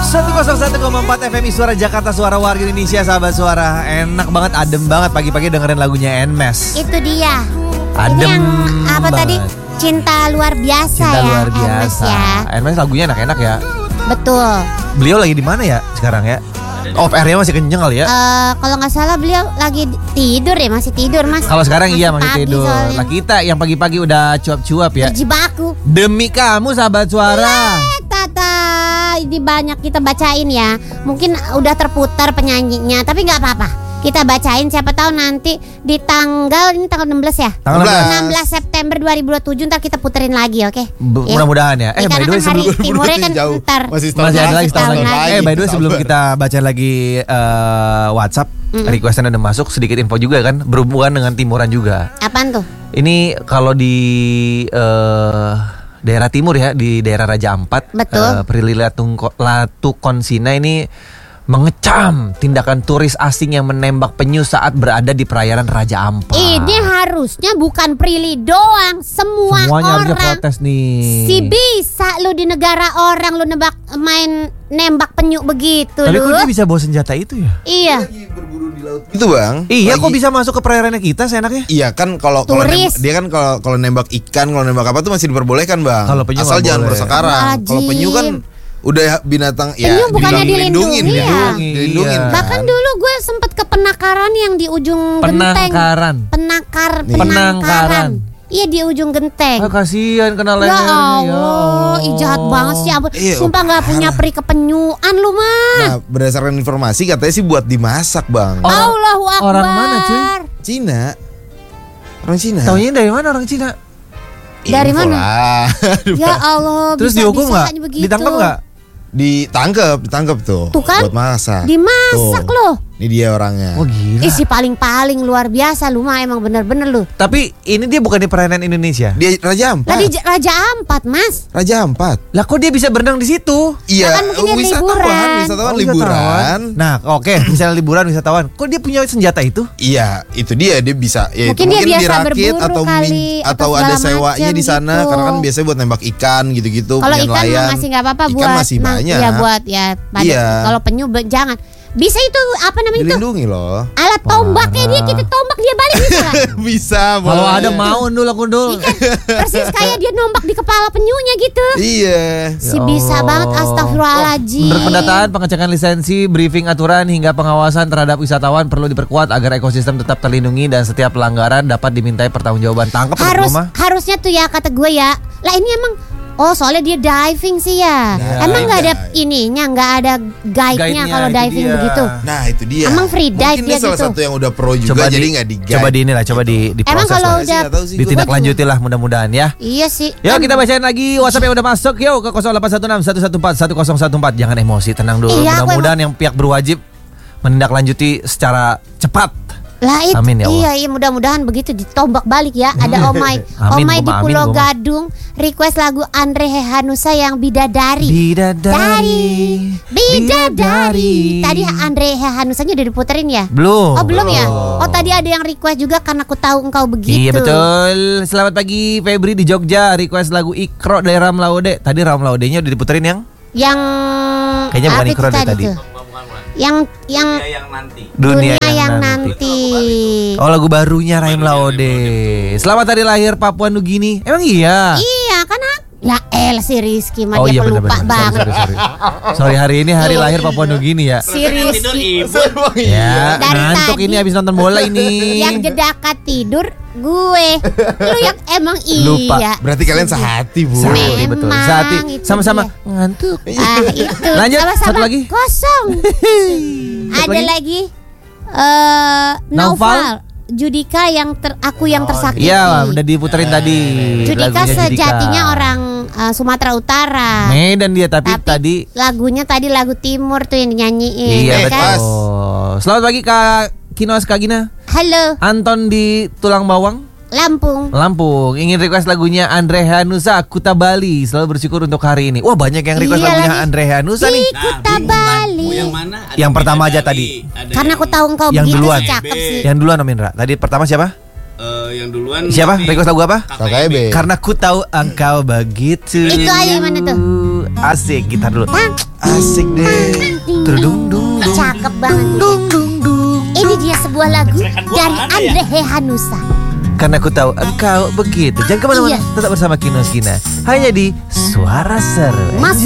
101,4 FM Suara Jakarta, suara warga Indonesia, sahabat suara. Enak banget, adem banget pagi-pagi dengerin lagunya Nmes. Itu dia. Adem. Ini yang apa banget. tadi? Cinta luar biasa. Cinta ya. luar biasa. Nmes lagunya enak-enak ya. Betul. Beliau lagi di mana ya sekarang ya? Off airnya masih kenceng kali ya? Kalau nggak salah beliau lagi tidur ya, masih tidur mas. Kalau sekarang iya masih pagi tidur. soalnya. Lah kita yang pagi-pagi udah cuap-cuap ya. Terjibaku. Demi kamu sahabat suara. Tata, ini banyak kita bacain ya. Mungkin udah terputar penyanyinya, tapi nggak apa-apa. Kita bacain, siapa tahu nanti di tanggal 16 ya. Tanggal 16 September 2027 ntar kita puterin lagi, oke? Ya. Mudah-mudahan ya. Karena By the way kan hari sebelum timurnya kan jauh. ntar. Masih masih ada lagi setahun setahun lagi. lagi. By the way sebelum kita baca lagi WhatsApp requestnya udah masuk, sedikit info juga kan berhubungan dengan timuran juga. Apaan tuh? Ini kalau di daerah timur ya, di daerah Raja Ampat, Betul. Prilly Latukonsina ini mengecam tindakan turis asing yang menembak penyu saat berada di perairan Raja Ampat. Ini harusnya bukan Prilly doang, semuanya harusnya orang. protes nih. Si bisa lu di negara orang lu nembak penyu begitu. Tapi lu. kok dia bisa bawa senjata itu ya? Iya. Itu bang. Iya, lagi- kok bisa masuk ke perairannya kita seenaknya? Iya kan kalau Turis. dia kan kalau nembak ikan, kalau nembak apa tuh masih diperbolehkan bang. Kalau penyu asal nggak jangan boleh. merusak karang. Kalau Wajib. penyu kan udah binatang Penyu bukannya dilindungi ya? dilindungin. Iya. Bahkan dulu gue sempet ke penangkaran yang di ujung genteng. Penangkaran. Iya di ujung genteng. Ah, kasihan kena Ya lehernya. Allah, ih jahat banget sih ampun. Iya, Sumpah nggak punya peri kepenyuan lu mah. Nah berdasarkan informasi katanya sih buat dimasak bang. Allahu Akbar. orang mana, cuy? Cina. Orang Cina. Taunya dari mana orang Cina? Dari Info mana? lah. Ya Allah, Terus bisa dihukum nggak? bisanya begitu. Ditangkap nggak? Ditangkap tuh. Tuh kan? Buat masak. Dimasak Tuh. loh. Ini dia orangnya. Oh gila. Ih si paling luar biasa lu mah emang bener-bener lu. Tapi ini dia bukan di perairan Indonesia. Dia Raja Ampat. Tadi Raja Ampat mas. Raja Ampat. Lah kok dia bisa berenang di situ? Iya, kan mungkin dia wisatawan liburan. Oh, liburan. Nah, oke, misalnya liburan wisatawan. Kok dia punya senjata itu? Iya, itu dia bisa. Ya, Mungkin itu dia biasa dirakit berburu atau kali, atau atau ada segala sewanya macam di sana gitu. karena kan biasanya buat nembak ikan gitu-gitu. Kalau punya ikan nelayan. mah masih nggak apa-apa Ikan buat. masih banyak. Ya buat ya. Iya. Kalau penyu jangan. Bisa itu apa namanya itu? Dilindungi loh. Alat tombaknya dia kita tombak dia balik bisa kan? Bisa. Kalau boleh. ada mau dul aku dul. Persis kayak dia nombak di kepala penyunya gitu. Iya. Si bisa banget astagfirullahaladzim. Menurut pendataan, pengecekan lisensi, briefing aturan hingga pengawasan terhadap wisatawan perlu diperkuat agar ekosistem tetap terlindungi dan setiap pelanggaran dapat dimintai pertanggungjawaban. Tangkap Harusnya tuh ya kata gue ya. Lah ini emang soalnya dia diving sih ya. Emang nggak ada ininya, nggak ada guide-nya Guide-nya, kalau itu diving dia. begitu. Nah itu dia. Emang free dive Mungkin dia dia salah gitu. satu yang udah pro juga jadi nggak di Coba di inilah, coba di Emang proses kalau lah. udah Ditindaklanjuti lah mudah-mudahan ya. Iya sih. Yuk kita bacain lagi WhatsApp yang udah masuk. Yuk ke 0816 114 1014. Jangan emosi, tenang dulu. Iya, aku Mudah-mudahan yang pihak berwajib menindaklanjuti secara cepat. Lah itu Amin ya Allah. iya mudah-mudahan begitu ditombak balik ya. Ada Omai Amin, Omai di Goma, Pulau amin, Goma. Gadung request lagu Andre Hehanusa yang Bidadari. Bidadari. Tadi Andre Hehanusanya udah diputerin ya? Belum. Oh belum ya? Oh tadi ada yang request juga karena aku tahu engkau begitu. Iya betul. Selamat pagi Febri di Jogja, request lagu Ikro dari Ram Laude. Tadi Ram Laude-nya udah diputerin yang Yang kayaknya bukan apa Ikro itu deh tadi. tuh? Yang Dunia yang nanti. nanti. Oh lagu barunya Raim Laude. Selamat hari lahir Papua Nugini. Emang iya? Iya kan lah si Rizky mah Oh dia iya pelupa benar-benar. banget. Sorry hari ini hari lahir Papua Nugini ya. Si Rizky Ya, Dari ngantuk tadi. ini habis nonton bola ini. yang jedakat tidur gue. Lu yang emang Lupa. iya. Berarti kalian sehati bu. Sehati, betul. Memang, Sehati. itu Sama-sama dia. ngantuk. Itu. Lanjut, Sama-sama satu lagi. Kosong. Satu Ada lagi Naufal Judika yang aku yang tersakiti. Iya, udah diputerin tadi. Judika lagunya sejatinya orang Sumatera Utara. Medan dia tapi tadi lagunya tadi lagu Timur tuh yang dinyanyiin. iya ya kan? betul. Selamat pagi Kak Kinos Kagina. Halo, Anton di Tulang Bawang. Lampung. Ingin request lagunya Andre Hanusa Kuta Bali. Selalu bersyukur untuk hari ini. Wah banyak yang request Iya lagunya lagi. Andre Hanusa nih. Kuta Bali. Yang mana? Ada Yang pertama aja Bidadari, tadi. ada Karena aku tahu engkau Yang begitu duluan. cakep sih. Yang duluan Om Indra. Tadi pertama siapa? yang duluan. Siapa? tapi Request lagu apa? KKB. Karena ku tahu engkau begitu. Itu aja mana tuh? Asik, gitar dulu. Asik deh. Terdung dung dung. Cakep banget. Dung dung dung. Ini dia sebuah lagu dari Andre Hehanussa. Karena aku tahu engkau begitu. Jangan kemana-mana, Iya. tetap bersama Kinos Kina. Hanya di Suara Seru. Masuk